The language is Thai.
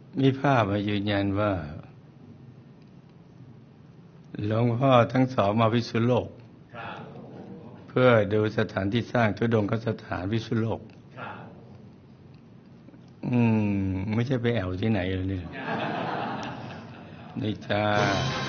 มีภาพมายืนยันว่าหลวงพ่อทั้งสองมาพิษณุโลกเพื่อดูสถานที่สร้างทุดงคสถานพิษณุโลกไม่ใช่ไปแอวที่ไหนเลยนี่จ้า